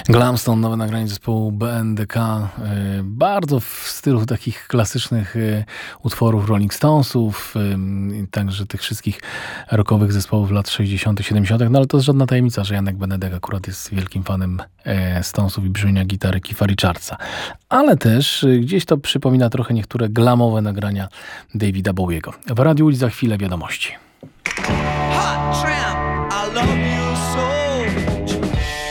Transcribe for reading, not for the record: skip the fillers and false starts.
Glamstone, nowe nagranie zespołu BNDK, bardzo w stylu takich klasycznych utworów Rolling Stonesów, także tych wszystkich rockowych zespołów lat 60., 70., no ale to jest żadna tajemnica, że Janek Benedek akurat jest wielkim fanem Stonesów i brzmienia gitary Keitha Richardsa. Ale też gdzieś to przypomina trochę niektóre glamowe nagrania Davida Bowiego. W Radiu Łódź za chwilę wiadomości. Hot tramp, I love you.